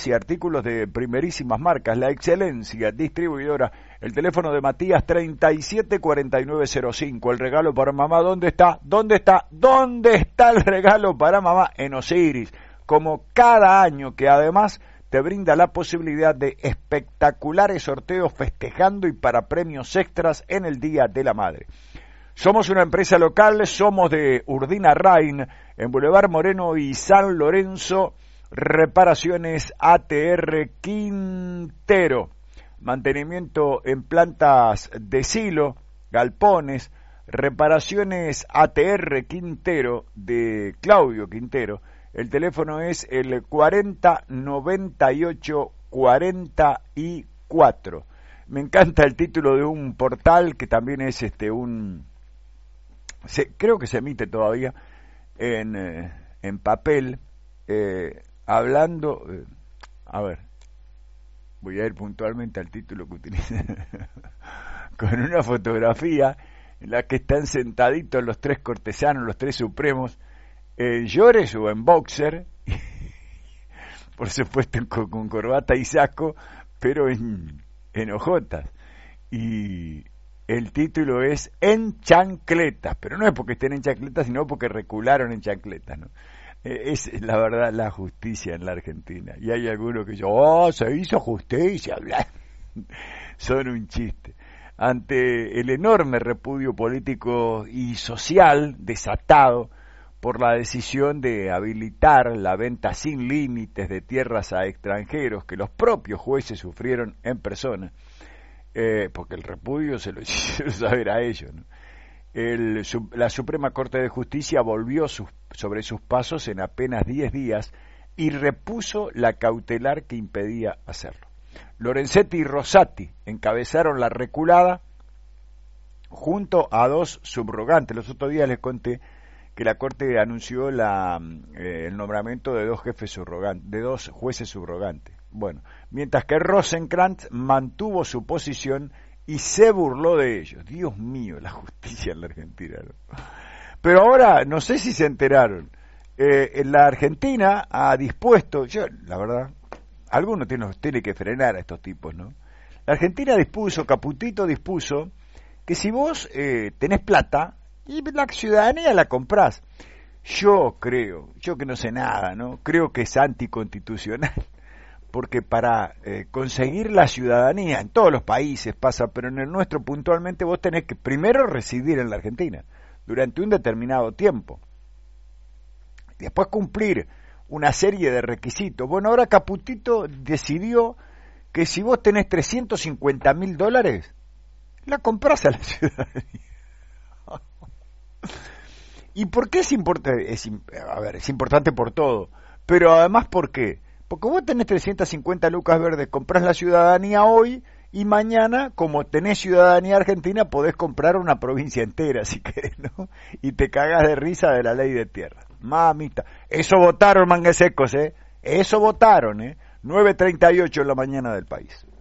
y artículos de primerísimas marcas. La Excelencia Distribuidora. El teléfono de Matías 374905. El regalo para mamá, ¿dónde está? ¿Dónde está? ¿Dónde está el regalo para mamá? En Osiris. Como cada año, que además te brinda la posibilidad de espectaculares sorteos festejando y para premios extras en el Día de la Madre. Somos una empresa local, somos de Urdina Rain, en Boulevard Moreno y San Lorenzo. Reparaciones ATR Quintero, mantenimiento en plantas de silo, galpones. Reparaciones ATR Quintero de Claudio Quintero. El teléfono es el 4098-44. Me encanta el título de un portal que también es creo que se emite todavía en papel, hablando, a ver, voy a ir puntualmente al título que utiliza, con una fotografía en la que están sentaditos los tres cortesanos, los tres supremos, en llores o en boxer, por supuesto con corbata y saco, pero en hojotas. Y el título es En chancletas, pero no es porque estén en chancletas, sino porque recularon en chancletas, ¿no? Es la verdad la justicia en la Argentina. Y hay algunos que dicen, se hizo justicia, bla. Son un chiste. Ante el enorme repudio político y social desatado por la decisión de habilitar la venta sin límites de tierras a extranjeros que los propios jueces sufrieron en persona, porque el repudio se lo hicieron saber a ellos, ¿no? La Suprema Corte de Justicia volvió sobre sus pasos en apenas 10 días y repuso la cautelar que impedía hacerlo. Lorenzetti y Rosati encabezaron la reculada junto a dos subrogantes. Los otros días les conté que la Corte anunció el nombramiento de dos jueces subrogantes. Bueno, mientras que Rosenkrantz mantuvo su posición y se burló de ellos. Dios mío, la justicia en la Argentina, ¿no? Pero ahora, no sé si se enteraron, en la Argentina ha dispuesto, la verdad, algunos tiene que frenar a estos tipos, ¿no? La Argentina Caputito dispuso, que si vos tenés plata, y la ciudadanía la comprás. Yo que no sé nada, ¿no? Creo que es anticonstitucional. Porque para conseguir la ciudadanía, en todos los países pasa, pero en el nuestro puntualmente vos tenés que primero residir en la Argentina, durante un determinado tiempo. Después cumplir una serie de requisitos. Bueno, ahora Caputito decidió que si vos tenés $350.000, la comprás a la ciudadanía. ¿Y por qué es importante? Es importante por todo, pero además, ¿por qué? Porque vos tenés 350 lucas verdes, comprás la ciudadanía hoy y mañana, como tenés ciudadanía argentina, podés comprar una provincia entera, si querés, ¿no? Y te cagás de risa de la ley de tierra. Mamita, eso votaron manguesecos, Eso votaron, 9:38 en la mañana del país.